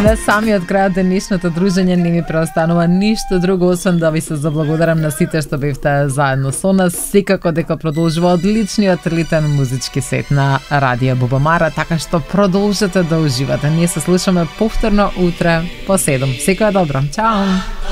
На самиот крај од денешното дружење не ми преостанува ништо друго освен да ви се заблагодарам на сите што бевте заедно со нас. Секако дека продолжува одличниот летен музички сет на Радио Бубамара, така што продолжете да уживате. Ние се слушаме повторно утре по 7. Секоја добро. Чао.